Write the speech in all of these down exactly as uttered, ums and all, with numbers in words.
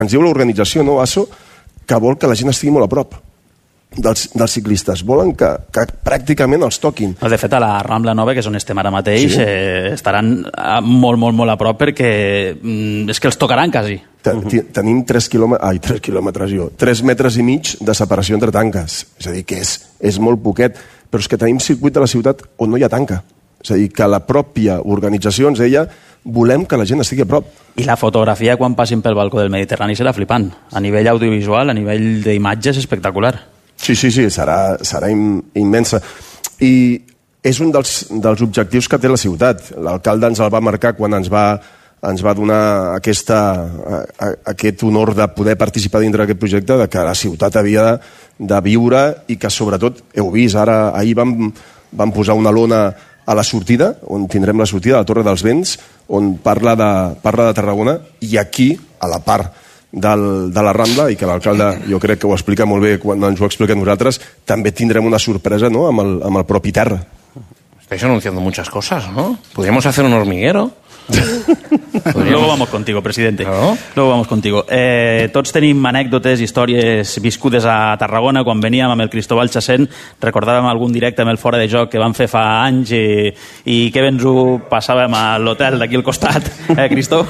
Ens diu l'organització, no, ASO, que vol que la gent estigui molt a prop dels, dels ciclistes. Volen que, que pràcticament els toquin. De fet, a la Rambla Nova, que és on estem ara mateix, sí. eh, estaran molt, molt, molt a prop perquè mm, és que els tocaran quasi. Tenim tres quilòmetres, ai, tres quilòmetres jo, tres metres i mig de separació entre tanques. És a dir, que és, és molt poquet, però és que tenim circuit de la ciutat on no hi ha tanca. És a dir, que la pròpia organització ens deia volem que la gent estigui a prop. I la fotografia quan passin pel balcó del Mediterrani serà flipant. A nivell audiovisual, a nivell d'imatges, espectacular. Sí, sí, sí, serà, serà im, immensa. I és un dels, dels objectius que té la ciutat. L'alcalde ens el va marcar quan ens va, ens va donar aquesta, a, a, aquest honor de poder participar dintre d'aquest projecte, de que la ciutat havia de, de viure i que, sobretot, heu vist, ara ahir vam, vam posar una lona a la sortida, on tindrem la sortida de la Torre dels Vents, on parla de, parla de Tarragona, i aquí, a la part del, de la Rambla, i que l'alcalde jo crec que ho explica molt bé quan ens ho explica nosaltres, també tindrem una sorpresa, ¿no?, amb el, amb el propi terra. Estáis anunciando muchas cosas, ¿no? Podríamos hacer un hormiguero. Luego vamos contigo, presidente. ¿No? Luego vamos contigo. Eh, tots tenim anècdotes, històries viscudes a Tarragona. Quan veníem amb el Cristóbal Chacén recordàvem algun directe amb el Fora de Joc que vam fer fa anys i, i que ens ho passàvem a l'hotel d'aquí al costat. Eh, Cristó?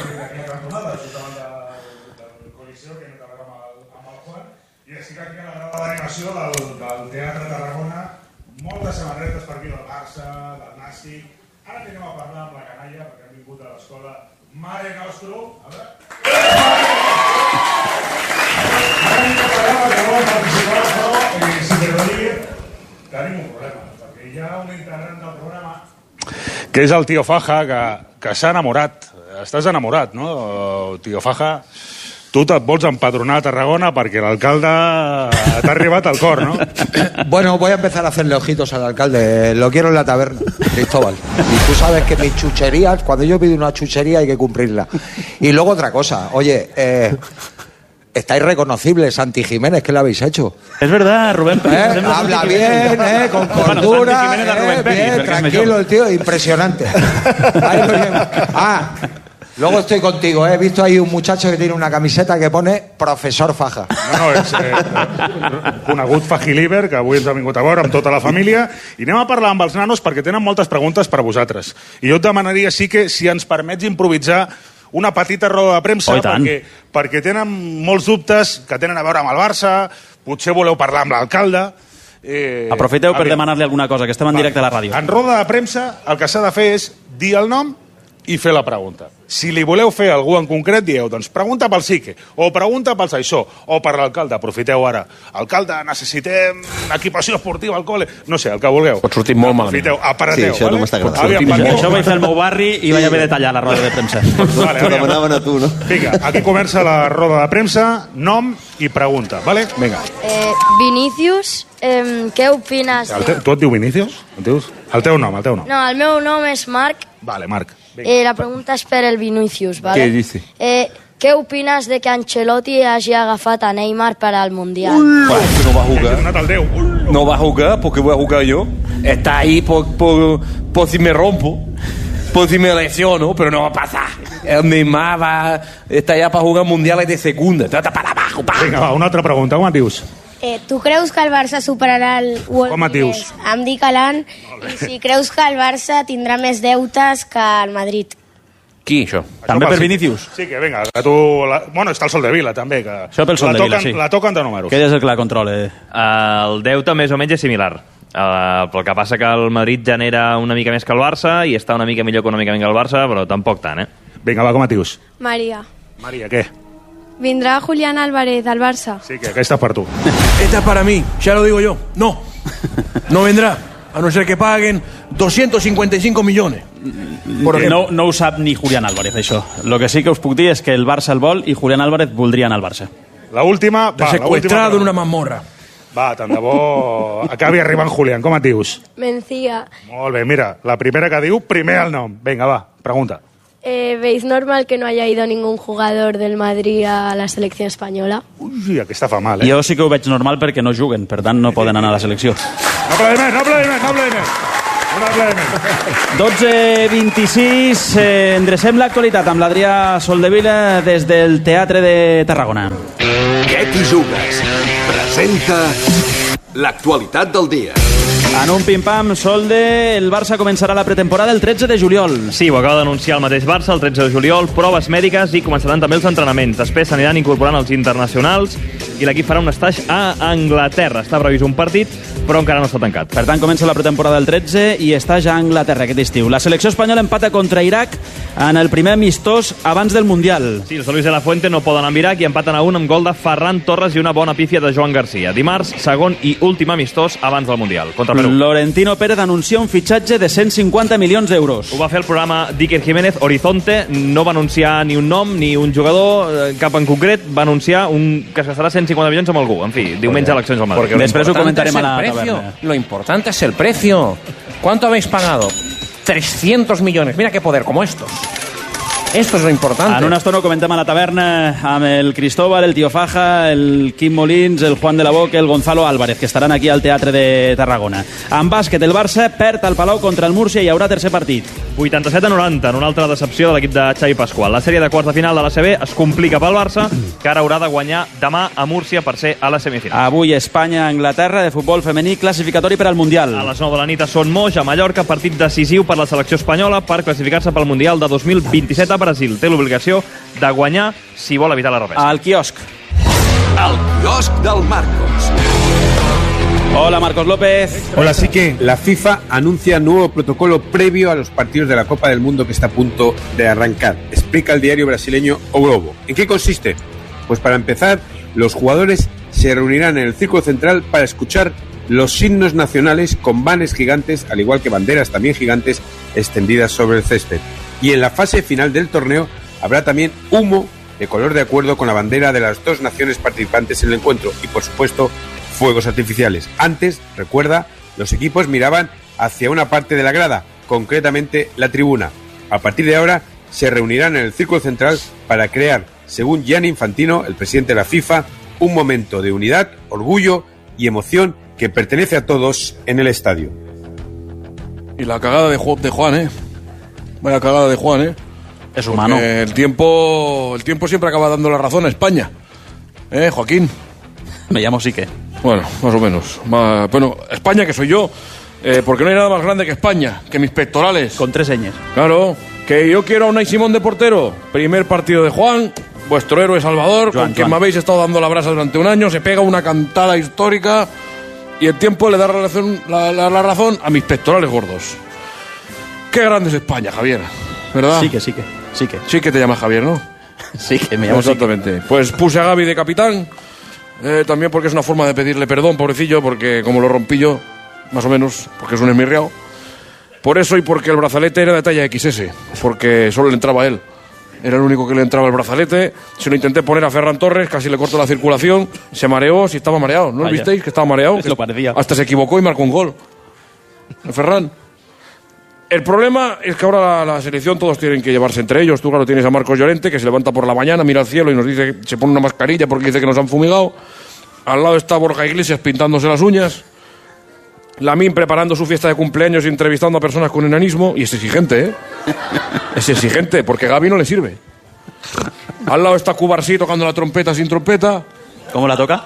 Del, del Teatre Tarragona, moltes samarretes per aquí del Barça, del Nàstic. Ara anem a parlar amb la canalla, perquè hem vingut a l'escola Mare Nostrum. A veure... Ara anem a parlar perquè volen participar, però, eh, si per dir, tenim un problema, perquè hi ha un integrant del programa que és el Tío Faja, que, que s'ha enamorat. Estàs enamorat, no, Tío Faja? Tu et vols empadronar a Tarragona perquè l'alcalde t'ha arribat al cor, ¿no? Bueno, voy a empezar a hacerle ojitos al alcalde. Lo quiero en la taberna, Cristóbal. Y tú sabes que mis chucherías, cuando yo pido una chuchería hay que cumplirla. Y luego otra cosa, oye, eh, estáis reconocibles, Santi Jiménez, ¿qué le habéis hecho? Es verdad, Rubén Pérez. ¿Eh? Habla bien, eh, con cordura, bueno, eh, bien, tranquilo el tío, impresionante. Ahí lo llevo. Ah... Luego estoy contigo, ¿eh? He visto ahí un muchacho que tiene una camiseta que pone Professor Faja. No, no, és eh, conegut Fajiliber, que avui ens ha vingut a veure amb tota la família, i anem a parlar amb els nanos perquè tenen moltes preguntes per a vosaltres. I jo et demanaria sí que si ens permets improvisar una petita roda de premsa, oh, perquè, perquè tenen molts dubtes que tenen a veure amb el Barça, potser voleu parlar amb l'alcalde... Eh, Aprofiteu per demanar-li alguna cosa, que estem en directe a la ràdio. En roda de premsa el que s'ha de fer és dir el nom i fer la pregunta. Si li voleu fer a algú en concret, dieu, doncs pregunta pel Sique, o pregunta pel Saixó, o per l'alcalde. Aprofiteu ara. Alcalde, necessitem equipació esportiva al col·le. No sé, el que vulgueu. Pot sortir molt malament. Apreteu, sí, això vale? no m'està agradant. Això, això vaig fer al meu barri i vaig haver de tallar la roda de premsa. Vale, T'ho demanaven a tu, no? Vinga, aquí comença la roda de premsa, nom i pregunta, vale? Vinga. Eh, Vinícius, eh, què opines? El te, tu et diu Vinícius? Et dius? El teu nom, el teu nom. No, el meu nom és Marc. Vale, Marc. Eh, la pregunta és per el Vinícius, ¿vale? ¿Qué dice? Eh, ¿Qué opinas de que Ancelotti hagi agafat a Neymar para el Mundial? Bueno, que no va a jugar. No va a jugar porque voy a jugar yo. Está ahí por, por, por si me rompo, por si me lesiono, pero no va a pasar. El Neymar va, está allá para jugar mundiales de segunda. Trata para abajo, pa. Vinga, va, una altra pregunta. Com et dius? Eh, tu creus que el Barça superarà el World Com et dius? Em dic Alan, i si creus que el Barça tindrà més deutes que el Madrid. Qui, això? També per Vinícius? Sí, que vinga, que tu... La... Bueno, està el Sol de Vila, també. Que això pel Sol la de Vila, toquen, sí. La toquen de números. Que ell és el que la controla. Uh, el deute més o menys és similar. Uh, però el que passa que el Madrid genera una mica més que el Barça i està una mica millor econòmicament que el Barça, però tampoc tant, eh? Vinga, va, com et dius? Maria. Maria, què? ¿Vendrá Julián Álvarez al Barça? Sí, que aquesta és per tu. Esta es para mí, ya lo digo yo. No, no vendrá, a no ser que paguen doscientos cincuenta y cinco millones. No, no ho sap ni Julián Álvarez, això. Lo que sí que us puc dir és que el Barça el vol i Julián Álvarez voldria anar al Barça. La última... Va, secuestrado en una mazmorra. Va, tant de bo acabi arribant Julián. Com et dius? Mencía. Molt bé, mira, la primera que diu, primer el nom. Vinga, va, pregunta. Eh, ¿Veis normal que no haya ido ningún jugador del Madrid a la selección española? Ui, aquesta fa mal, eh? Jo sí que ho veig normal perquè no juguen, per tant no poden anar a la selecció. No aplaudiment, no aplaudiment, no aplaudiment. Un aplaudiment. dotze vint-i-sis, eh, endrecem l'actualitat amb l'Adrià Soldevila des del Teatre de Tarragona. Què t'hi jugues? Presenta l'actualitat del dia. En un pim-pam, Solde, el Barça començarà la pretemporada el tretze de juliol. Sí, ho acaba d'anunciar el mateix Barça el tretze de juliol, proves mèdiques i començaran també els entrenaments. Després s'aniran incorporant els internacionals i l'equip farà un estatge a Anglaterra. Està previst un partit, però encara no està tancat. Per tant, comença la pretemporada el tretze i estatge a Anglaterra aquest estiu. La selecció espanyola empata contra Iraq en el primer amistós abans del Mundial. Sí, els de Luis de la Fuente no poden amb Iraq i empaten a un amb gol de Ferran Torres i una bona pífia de Joan Garcia. Dimarts, segon i últim amistós abans del Mundial. Contra Perú. Florentino Pérez anuncia un fitxatge de cent cinquanta milions d'euros. Ho va fer el programa d'Iker Jiménez, Horizonte. No va anunciar ni un nom ni un jugador, cap en concret. Va anunciar un que es gastarà cent cinquanta milions amb algú. En fi, diumenge eleccions al Madrid. Després ho comentarem a la taverna. Lo importante es el precio. ¿Cuánto habéis pagado? trescientos millones. Mira qué poder, como estos. Esto es lo importante. En una estona ho comentem a la taverna amb el Cristóbal, el Tío Faja, el Quim Molins, el Juan de la Boca, el Gonzalo Álvarez, que estaran aquí al Teatre de Tarragona. En bàsquet, el Barça perd al Palau contra el Múrcia i hi haurà tercer partit. vuitanta-set a noranta, en una altra decepció de l'equip de Xavi Pasqual. La sèrie de quarts de final de l'A C B es complica pel Barça, que ara haurà de guanyar demà a Múrcia per ser a la semifinal. Avui Espanya-Anglaterra de futbol femení classificatori per al Mundial. A les nou de la nit a Son Moix, a Mallorca, partit decisiu per la selecció espanyola per classificar-se pel Mundial de dos mil vint-i-set a Brasil. Té l'obligació de guanyar si vol evitar la repesca. Al quiosc. El quiosc del Marcos. Hola, Marcos López. Hola, sí que la FIFA anuncia nuevo protocolo previo a los partidos de la Copa del Mundo que está a punto de arrancar. Explica el diario brasileño O Globo. ¿En qué consiste? Pues para empezar, los jugadores se reunirán en el círculo central para escuchar los himnos nacionales con vanes gigantes, al igual que banderas también gigantes, extendidas sobre el césped. Y en la fase final del torneo habrá también humo de color de acuerdo con la bandera de las dos naciones participantes en el encuentro y, por supuesto, fuegos artificiales. Antes, recuerda, los equipos miraban hacia una parte de la grada, concretamente la tribuna. A partir de ahora se reunirán en el círculo central para crear, según Gianni Infantino, el presidente de la FIFA, un momento de unidad, orgullo y emoción que pertenece a todos en el estadio. Y la cagada de, Ju- de Juan, ¿eh? Vaya cagada de Juan, ¿eh? Es humano. Porque el tiempo, el tiempo siempre acaba dando la razón a España. ¿Eh, Joaquín? Me llamo Sique. Bueno, más o menos. Ma- Bueno, España, que soy yo, eh, porque no hay nada más grande que España, que mis pectorales. Con tres señas. Claro, que yo quiero a Unai Simón de portero. Primer partido de Juan, vuestro héroe Salvador, Joan, con quien Joan. me habéis estado dando la brasa durante un año, se pega una cantada histórica y el tiempo le da la razón, la, la- la razón a mis pectorales gordos. Qué grande es España, Javier, ¿verdad? Sí que, sí que, sí que. Sí que te llamas Javier, ¿no? Sí que me llamo Sique. Exactamente. Pues puse a Gavi de capitán, eh, también porque es una forma de pedirle perdón, pobrecillo, porque como lo rompí yo, más o menos, porque es un esmirriao. Por eso y porque el brazalete era de talla equis ese, porque solo le entraba a él. Era el único que le entraba el brazalete. Se lo intenté poner a Ferran Torres, casi le cortó la circulación, se mareó, si estaba mareado, ¿no lo Vaya. visteis? Que estaba mareado. Es lo parecía. Hasta se equivocó y marcó un gol. El Ferran. El problema es que ahora la, la selección todos tienen que llevarse entre ellos. Tú, claro, tienes a Marcos Llorente, que se levanta por la mañana, mira al cielo y nos dice, se pone una mascarilla porque dice que nos han fumigado. Al lado está Borja Iglesias pintándose las uñas. Lamín preparando su fiesta de cumpleaños y entrevistando a personas con enanismo. Y es exigente, ¿eh? Es exigente, porque Gavi no le sirve. Al lado está Cubarsí tocando la trompeta sin trompeta. ¿Cómo la toca?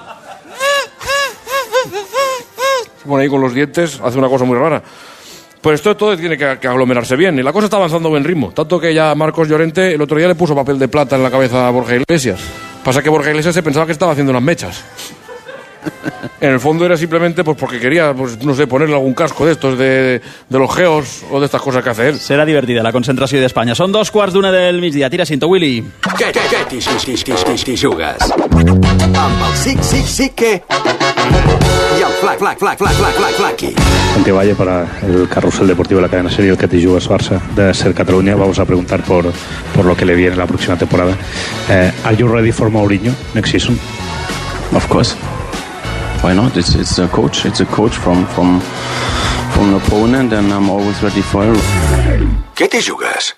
Se pone ahí con los dientes, hace una cosa muy rara. Pues esto todo tiene que, que aglomerarse bien. Y la cosa está avanzando a buen ritmo. Tanto que ya Marcos Llorente el otro día le puso papel de plata en la cabeza a Borja Iglesias. Pasa que Borja Iglesias se pensaba que estaba haciendo unas mechas. En el fondo era simplemente pues porque quería, pues, no sé, ponerle algún casco de estos, de, de los geos o de estas cosas que hace él. Serà divertida la concentració d'Espanya. Són dos quarts d'una del migdia. Tira cinto, Willy. Què, què, què t'hi t'hi- t'hi- t'hi- t'hi jugues? Amb el Sic, Sic, Sique i el Flac, Flac, Flac, Flac, Flac, Flac, Flaqui. Santiago Valle para el Carrusel Deportivo de la cadena serie El que te jugas Barça de Ser Cataluña. Vamos a preguntar por, por lo que le viene la próxima temporada. Uh, are you ready for Mourinho next season? Of course. Why not? It's it's a coach. It's a coach from from from an opponent, and I'm always ready for him. Què t'hi jugues?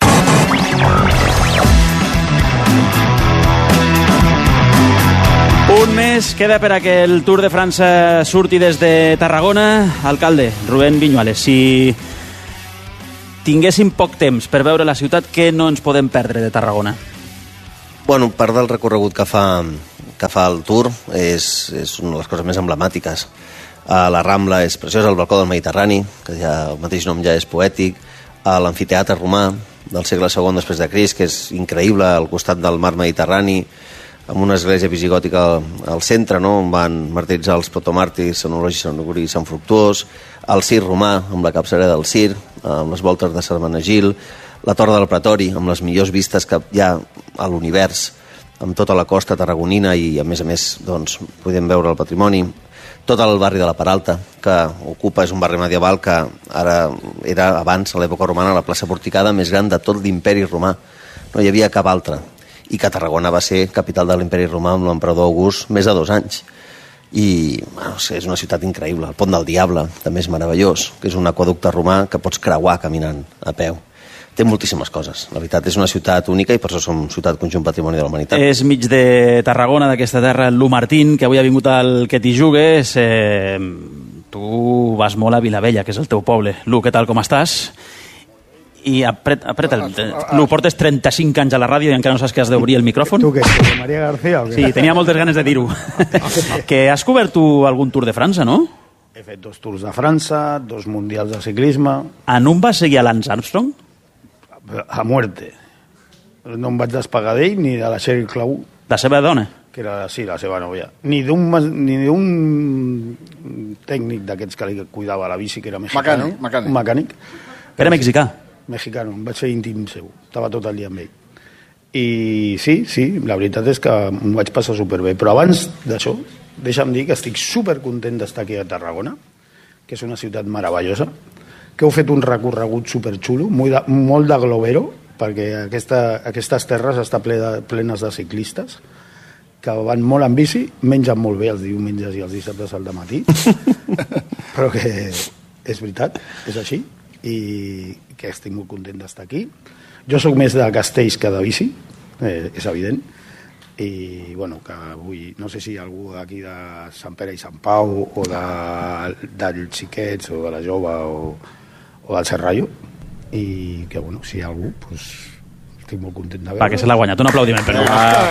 Un mes queda per a que el Tour de França surti des de Tarragona. Alcalde, Rubén Viñuales, si tinguéssim poc temps per veure la ciutat, què no ens podem perdre de Tarragona? Bueno, part del recorregut que fa, que fa el Tour és, és una de les coses més emblemàtiques. Uh, la Rambla és preciosa, el balcó del Mediterrani, que ja, el mateix nom ja és poètic, uh, l'amfiteatre romà del segle segon després de Crist, que és increïble, al costat del mar Mediterrani, amb una església visigòtica al, al centre, no?, on van martiritzar els protomàrtirs, Sant Eulogi, Sant Auguri i Sant Fructuós, el Cir romà, amb la capçalera del Cir, amb les voltes de Sermenagil, la Torre del Pretori, amb les millors vistes que hi ha a l'univers, amb tota la costa tarragonina i, a més a més, doncs, podem veure el patrimoni. Tot el barri de la Peralta, que ocupa, és un barri medieval que ara era abans, a l'època romana, la plaça porticada més gran de tot l'imperi romà. No hi havia cap altra. I que Tarragona va ser capital de l'imperi romà amb l'emperador August més de dos anys. I bueno, és una ciutat increïble. El Pont del Diable també és meravellós, que és un aqüeducte romà que pots creuar caminant a peu. Té moltíssimes coses. La veritat, és una ciutat única i per això som ciutat conjunt patrimoni de la humanitat. És mig de Tarragona, d'aquesta terra, Lu Martín, que avui ha vingut al Que t'hi jugues. Eh, tu vas molt a Vilavella, que és el teu poble. Lu, què tal, com estàs? I apreta, apreta el... Lu, portes trenta-cinc anys a la ràdio i encara no saps que has d'obrir el micròfon? Tu què, que Maria García o què? Sí, tenia moltes ganes de dir-ho. Que has cobert tu algun Tour de França, no? He fet dos Tours de França, dos Mundials de ciclisme... En un vas seguir a Lance Armstrong? A muerte. No em vaig despegar d'ell ni de la Sheryl Crow. La seva dona? Que era, sí, la seva nòvia. Ni d'un ni d'un tècnic d'aquests que li cuidava la bici, que era mexicano. Mecànic, mecànic. Un mecànic. Era mexicà? Mexicano, em vaig fer íntim seu. Estava tot el dia amb ell. I sí, sí, la veritat és que m'ho vaig passar superbé. Però abans d'això, deixa'm dir que estic supercontent d'estar aquí a Tarragona, que és una ciutat meravellosa, que heu fet un recorregut superxulo, molt de, molt de globero, perquè aquesta, aquestes terres estan ple de, plenes de ciclistes, que van molt en bici, mengen molt bé els diumenges i els dissabtes al dematí, però que és veritat, és així, i que estic molt content d'estar aquí. Jo sóc més de castells que de bici, eh, és evident, i bueno, que avui no sé si hi ha algú d'aquí de Sant Pere i Sant Pau o de, dels Xiquets o de la Jove o, o del Serrallo, i que bueno, si hi ha algú, doncs estic molt content de veure. Va, que se l'ha guanyat, un aplaudiment per ell.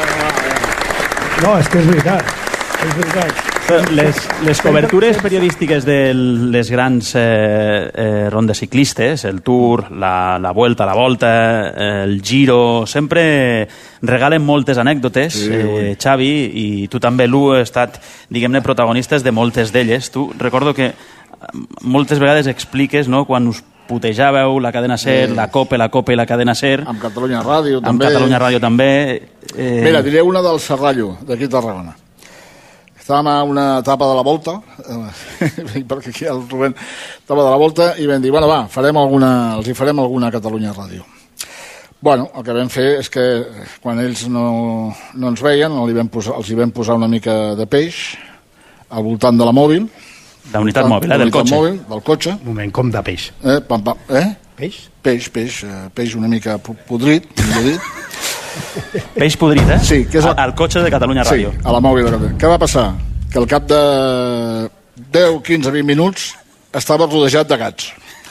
No, és que és veritat, és veritat. Les, les cobertures periodístiques de les grans eh, eh, rondes ciclistes, el Tour, la, la Vuelta, la Volta, eh, el Giro, sempre regalen moltes anècdotes, sí, eh, Xavi, i tu també, Lu, has estat, diguem-ne, protagonistes de moltes d'elles. Tu recordo que moltes vegades expliques, no?, quan us putejàveu la cadena SER, sí, la COPE, la COPE i la cadena SER. Amb Catalunya Ràdio, també. Amb Catalunya Ràdio, també. Eh... Mira, diré una del Serrallo, d'aquí a Tarragona. Estàvem a una etapa de la Volta, perquè aquí el Rubén estava de la Volta, i vam dir, bueno, va, farem alguna, els hi farem alguna a Catalunya Ràdio. Bueno, el que vam fer és que quan ells no, no ens veien, els hi, vam posar, els hi vam posar una mica de peix al voltant de la mòbil. La unitat mòbil, eh, del cotxe. Mòbil, del cotxe. Un moment, com de peix? Eh, pam, pam, eh? Peix? Peix, peix, eh, peix una mica podrit, millor dit. Peix podrit, eh? Sí. Que és el... Al cotxe de Catalunya Ràdio. Sí, a la mòbil de Catalunya. Què va passar? Que al cap de deu, quinze, vint minuts estava rodejat de gats.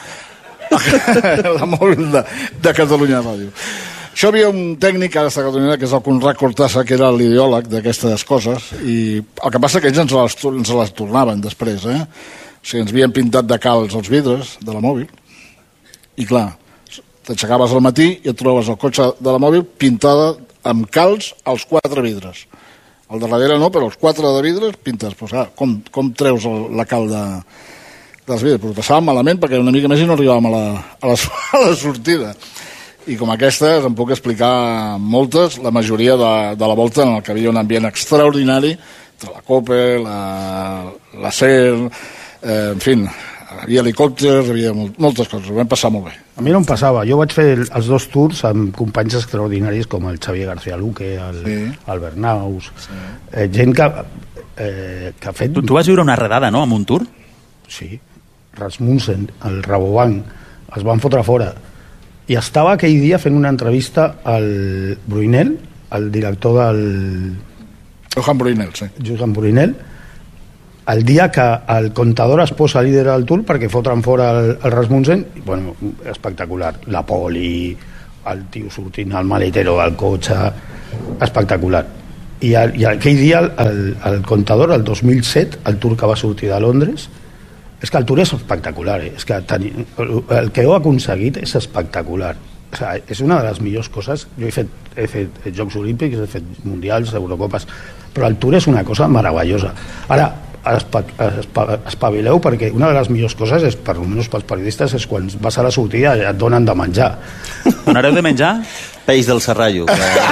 La mòbil de, de Catalunya Ràdio. Això havia un tècnic que ara està a Catalunya, que és el Conrad Cortassa, que era l'ideòleg d'aquestes coses, i el que passa que ells ens les, ens les tornaven després, eh? O sigui, ens havien pintat de calç els vidres de la mòbil, i clar, t'aixecaves al matí i et trobes el cotxe de la mòbil pintada amb calç als quatre vidres. Al darrere no, però els quatre de vidres pintes. Pues, ah, com, com treus el, la cal de, dels vidres? Però passàvem malament perquè una mica més i no arribàvem a la, a la, a la sortida. I com aquestes em puc explicar moltes, la majoria de, de la Volta, en el que havia un ambient extraordinari, entre la COPE, la, la SER, eh, en fi, havia helicòpters, havia molt, moltes coses, ho vam passar molt bé. A mi no em passava, jo vaig fer els dos tours amb companys extraordinaris com el Xavier García Luque, el, sí. el Bernaus, sí. eh, gent que, eh, que ha fet... Tu, tu vas viure una redada, no?, amb un tour? Sí, Rasmussen, el Rabobanc, es van fotre fora. I estava aquell dia fent una entrevista al Bruinel, el director del... Johan Bruinel, sí. Johan Bruinel, el dia que el Contador es posa líder del Tour perquè fotran fora el, el Rasmussen, bueno, espectacular, la poli, el tio sortint al maletero del cotxe, espectacular. I, el, i aquell dia el, el Contador, el dos mil set, el Tour que va sortir de Londres, és que el Tour és espectacular, eh? És que teni, el que heu aconseguit és espectacular. O sea, és una de les millors coses. Jo he fet, he fet Jocs Olímpics, he fet Mundials, Eurocopes, però el Tour és una cosa meravellosa. Ara, espa, espa, espavileu, perquè una de les millors coses és, per almenys pels periodistes, és quan vas a la sortida et donen de menjar. Donareu de menjar? Peix del serrallo.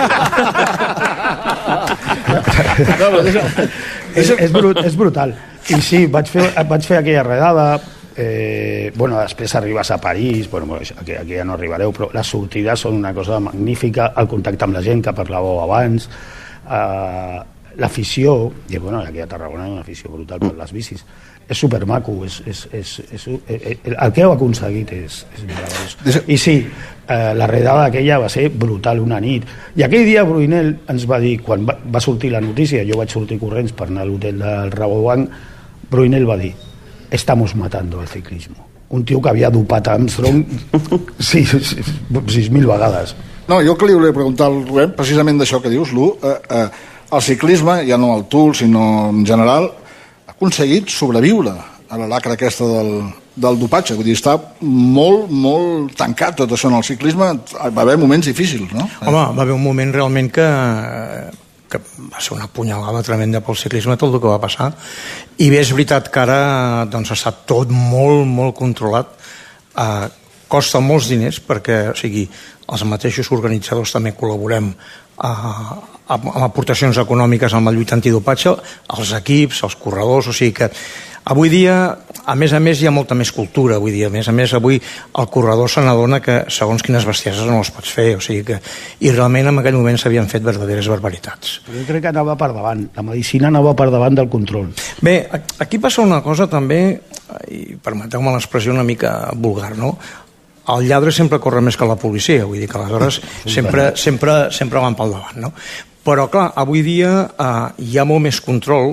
és, és, brut, és brutal. I sí, vaig fer, vaig fer aquella redada, eh, bueno, després arribes a París, bueno, aquí, aquí ja no arribareu, però les sortides són una cosa magnífica, el contacte amb la gent que parlàveu abans, eh, l'afició, i bueno, aquí a Tarragona hi ha una afició brutal per les bicis, és supermaco, és, és, és, és, és, el que heu aconseguit és, és meravellós. I sí, eh, la redada aquella va ser brutal una nit, i aquell dia Bruinel ens va dir, quan va, va sortir la notícia, jo vaig sortir corrents per anar a l'hotel del Rabobank, Bruinel va dir, estamos matando el ciclismo. Un tio que havia dopat Armstrong sis mil vegades. No, jo que li volia preguntar al Rubén, precisament d'això que dius, Lu, eh, eh, el ciclisme, ja no el Tour, sinó en general, ha aconseguit sobreviure a la lacra aquesta del, del dopatge. Vull dir, està molt, molt tancat tot això en el ciclisme. Va haver moments difícils, no? Home, va haver un moment realment que, que va ser una punyalada tremenda pel ciclisme, tot el que va passar. I bé, és veritat que ara doncs, està tot molt, molt controlat. Eh, costa molts diners perquè, o sigui, els mateixos organitzadors també col·laborem a amb aportacions econòmiques amb la lluita antidopatge, els equips, els corredors, o sigui que avui dia, a més a més, hi ha molta més cultura, vull dir, a més a més, avui el corredor se n'adona que segons quines bestieses no les pots fer, o sigui que, i realment en aquell moment s'havien fet verdaderes barbaritats. Jo crec que anava per davant, la medicina anava per davant del control. Bé, aquí passa una cosa també, i permeteu-me l'expressió una mica vulgar, no? El lladre sempre corre més que la policia, vull dir que aleshores sempre, sempre, sempre van pel davant, no? Però clar, avui dia eh, hi ha molt més control,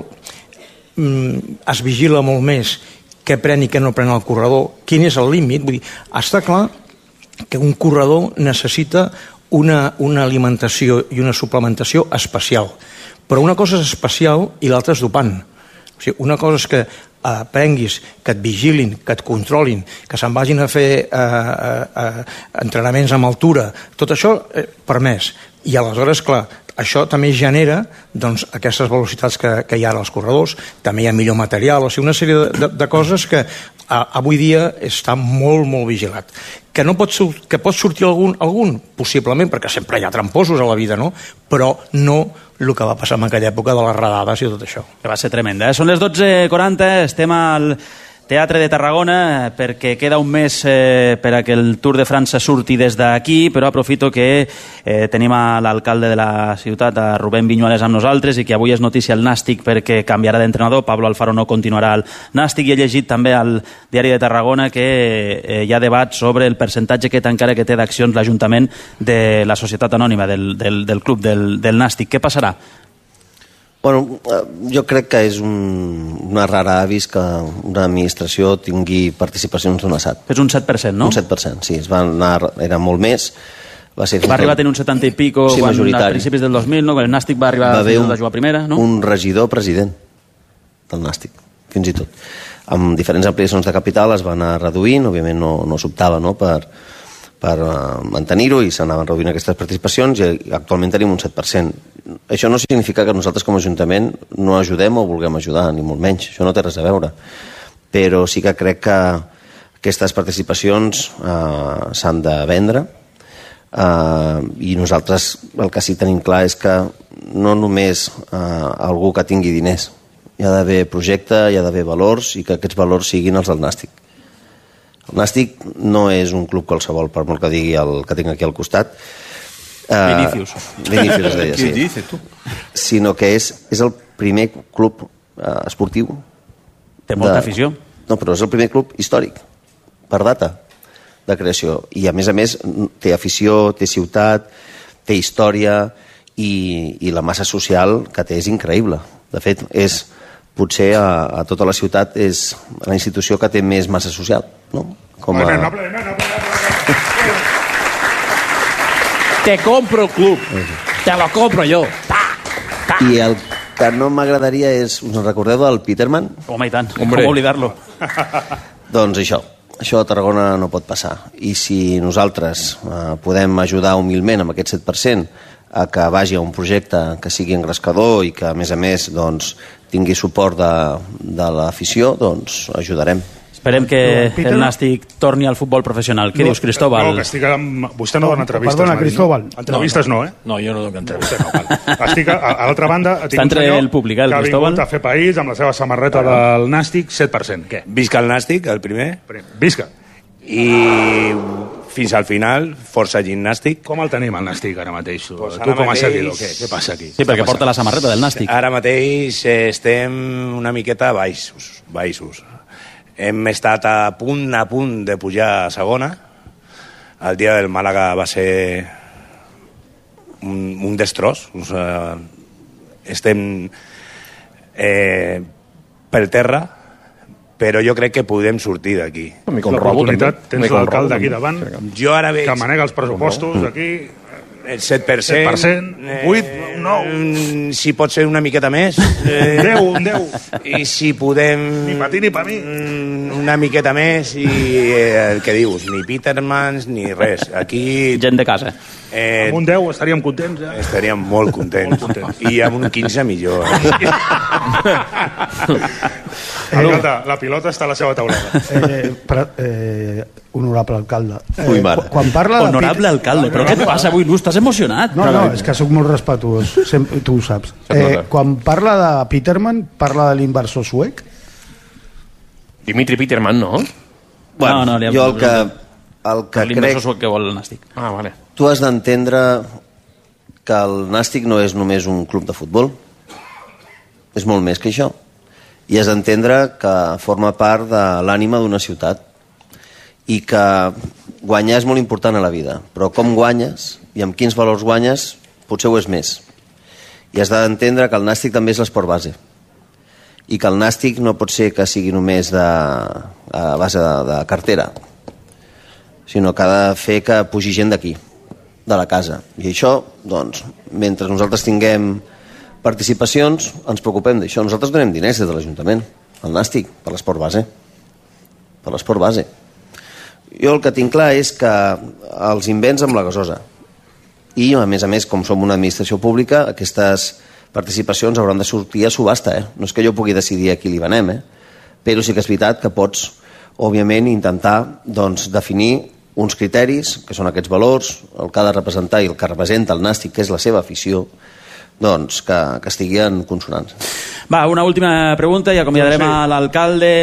mm, es vigila molt més què pren i què no pren el corredor, quin és el límit, vull dir, està clar que un corredor necessita una, una alimentació i una suplementació especial, però una cosa és especial i l'altra és dopant. O sigui, una cosa és que aprenguis, que et vigilin, que et controlin, que se'n vagin a fer eh, eh, entrenaments amb altura, tot això eh, permès. I aleshores, clar, això també genera doncs, aquestes velocitats que, que hi ha als corredors, també hi ha millor material, o sigui, una sèrie de, de, de coses que a, avui dia està molt, molt vigilat. Que, no pot, que pot sortir algun, algun, possiblement, perquè sempre hi ha tramposos a la vida, no? Però no el que va passar en aquella època de les redades i tot això. Que va ser tremenda. Eh? Són les dotze quaranta, estem al Teatre de Tarragona perquè queda un mes eh, per a que el Tour de França surti des d'aquí, però aprofito que eh, tenim a l'alcalde de la ciutat, a Rubén Viñuales, amb nosaltres, i que avui és notícia el Nàstic perquè canviarà d'entrenador, Pablo Alfaro no continuarà al Nàstic, i he llegit també al Diari de Tarragona que eh, hi ha debat sobre el percentatge que té encara que té d'accions l'Ajuntament de la Societat Anònima del, del, del club del, del Nàstic. Què passarà? Bueno, jo crec que és un, una rara avis que una administració tingui participacions d'un assat. És un set per cent, no? Un set per cent, sí. Es va anar, era molt més. Va, ser va arribar a tenir un setanta i pico sí, quan, a principis del dos mil, no? Quan el Nàstic va arribar va a jugar primera, no? Un regidor president del Nàstic, fins i tot. Amb diferents ampliacions de capital es va anar reduint, òbviament no, no s'optava, no?, per, per mantenir-ho, i s'anaven reduint aquestes participacions, i actualment tenim un set per cent. Això no significa que nosaltres com a Ajuntament no ajudem o vulguem ajudar, ni molt menys, això no té res a veure, però sí que crec que aquestes participacions eh, s'han de vendre, eh, i nosaltres el que sí tenim clar és que no només eh, algú que tingui diners, hi ha d'haver projecte, hi ha d'haver valors, i que aquests valors siguin els del Nàstic. El Nàstic no és un club qualsevol, per molt que digui el que tinc aquí al costat. Uh, Vinicius. Vinicius es deia, sí. Què dices, tu? Sinó que és, és el primer club uh, esportiu. Té molta de... afició. No, però és el primer club històric, per data de creació. I a més a més té afició, té ciutat, té història, i, i la massa social que té és increïble. De fet, és potser a, a tota la ciutat és la institució que té més massa social, no? Com a... Te compro el club, te lo compro yo. I el que no m'agradaria és... Us en recordeu del Peterman? Home, i tant, com oblidar-lo. Doncs això, això a Tarragona no pot passar. I si nosaltres eh, podem ajudar humilment amb aquest set per cent a que vagi a un projecte que sigui engrescador i que, a més a més, doncs, tingui suport de, de l'afició, doncs ajudarem. Esperem que no, el Nàstic torni al futbol professional. Què no, dius, Cristóbal? No, que estic amb... Vostè no dona entrevistes. Perdona, Cristóbal. No? Entrevistes no, eh? No, jo no dono entrevistes. No, val. Estic, a, a l'altra banda, tinc Està un entre senyor el públic, eh, el que ha Cristóbal. vingut a fer país amb la seva samarreta del Nàstic, set per cent. Què? Visca el Nàstic, el primer. Visca. I fins al final, força gimnàstic. Com el tenim, el Nàstic, ara mateix? Pues tu com a mateix... seguidor, què? Què passa aquí? Sí, perquè porta la samarreta del Nàstic. Ara mateix estem una miqueta baixos, baixos. Hem estat a punt, a punt de pujar a segona. El dia del Màlaga va ser un, un destroç. O sigui, estem eh, per terra, però jo crec que podem sortir d'aquí. L'oportunitat, tens l'alcalde aquí davant, jo ara veig... que manega els pressupostos aquí... El set per cent. set per cent, vuit, nou... Si pot ser una miqueta més. Eh, deu, un deu. I si podem... Ni pa ti ni pa mi. Una miqueta més i eh, el que dius, ni Petermans ni res. Aquí... Gent de casa. Eh, amb un deu estaríem contents, ja. Estaríem molt contents. Molt contents. I amb un quinze millor. Eh? Pilota, la pilota està a la seva taulada. Eh, per, eh, honorable alcalde. Eh, Ui, mare. Quan parla Honorable de... alcalde, però què et passa avui? No, estàs emocionat? No, no, és que sóc molt respetuós, sempre, tu ho saps. Eh, quan parla de Peterman, parla de l'inversor suec? Dimitri Peterman, no? Bueno, no, no, jo el que, el que l'inversor crec... suec que vol el Nàstic. Ah, vale. Tu has d'entendre que el Nàstic no és només un club de futbol, és molt més que això. I has d'entendre que forma part de l'ànima d'una ciutat i que guanyar és molt important a la vida, però com guanyes i amb quins valors guanyes potser ho és més. I has d'entendre que el Nàstic també és l'esport base i que el Nàstic no pot ser que sigui només de, a base de, de cartera, sinó que ha de fer que pugi gent d'aquí, de la casa. I això, doncs, mentre nosaltres tinguem participacions, ens preocupem d'això. Nosaltres donem diners des de l'Ajuntament, al Nàstic, per l'esport base. Per l'esport base. Jo el que tinc clar és que els invents amb la gasosa. I, a més a més, com som una administració pública, aquestes participacions hauran de sortir a subhasta. Eh? No és que jo pugui decidir a qui li venem, eh? Però sí que és veritat que pots, òbviament, intentar doncs, definir uns criteris, que són aquests valors, el que ha de representar i el que representa el Nàstic, que és la seva afició, doncs, que, que estiguen consonants. Va, una última pregunta i acomiadarem a l'alcalde,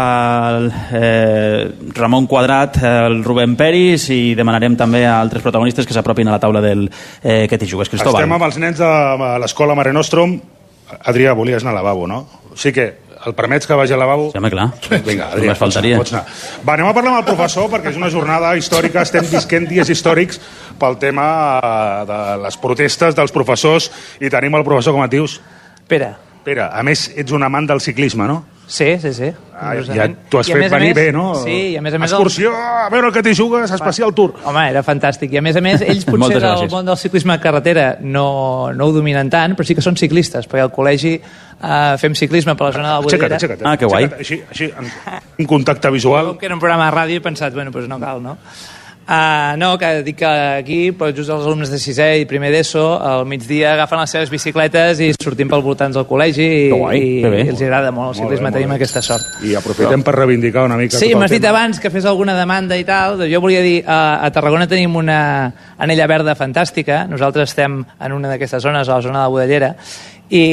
al eh, Ramon Quadrat, al Rubén Peris i demanarem també a altres protagonistes que s'apropin a la taula del eh, Que t'hi jugues. Cristóbal. Estem amb els nens de l'escola Mare Nostrum. Adrià, volies anar al lavabo, no? Sí que el permets que vagi al lavabo? Sí, home, clar. Vinga, Adrià, només faltaria. Pots anar. Va, anem a parlar amb el professor perquè és una jornada històrica, estem visquent dies històrics pel tema de les protestes dels professors i tenim el professor, com et dius? Pere. Pere, a més ets un amant del ciclisme, no? Sí, sí, sí. Ah, ja t'ho has fet venir més, bé, no? Sí, i a més a més... Excursió, a veure el Que t'hi jugues, especial tour. Home, era fantàstic. I a més a més, ells potser del món del ciclisme a carretera no, no ho dominen tant, però sí que són ciclistes, perquè al col·legi eh, fem ciclisme per la zona de la Bodellera. Aixeca't, aixeca't. Ah, que guai. Així, així, un contacte visual. Com que era un programa de ràdio he pensat, bueno, doncs no cal, no? Uh, no, que dic que aquí just els alumnes de sisè i primer d'ESO al migdia agafen les seves bicicletes i sortim pel voltants del col·legi i, i, i els agrada molt el ciclisme, molt bé, tenim molt aquesta sort. I aprofitem per reivindicar una mica sí, tot el m'has dit tema. abans que fes alguna demanda i tal, jo volia dir uh, a Tarragona tenim una anella verda fantàstica, nosaltres estem en una d'aquestes zones, a la zona de la Bodellera, i,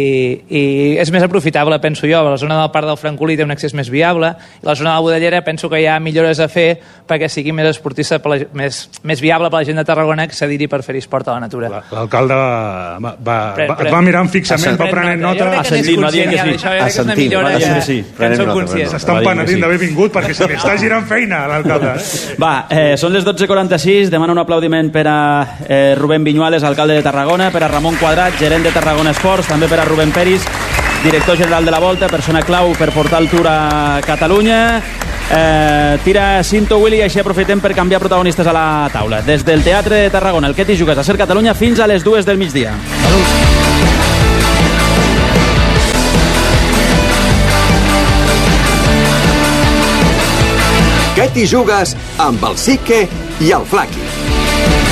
i és més aprofitable, penso jo. La zona del Parc del Francolí té un accés més viable i la zona de la Bodellera penso que hi ha millores a fer perquè sigui més esportista, per la, més, més viable per la gent de Tarragona que s'adiri per fer esport a la natura. L'alcalde va, va, va, va, va mirant fixament, va prenent nota. Assentint, va dient que sí. Assentint, va dient que sí. S'estan penedint d'haver vingut perquè se li està girant feina a l'alcalde. Eh? Va, eh, són les dotze quaranta-sis, demano un aplaudiment per a eh, Rubén Viñuales, alcalde de Tarragona, per a Ramon Quadrat, gerent de Tarragona Esports, també per a Rubén Peris director general de la Volta, persona clau per portar el Tour a Catalunya. Eh, tira Cinto Willy i així aprofitem per canviar protagonistes a la taula. Des del Teatre de Tarragona, el Què t'hi jugues a Ser Catalunya fins a les dues del migdia. Què t'hi jugues amb el Sique i el Flaqui.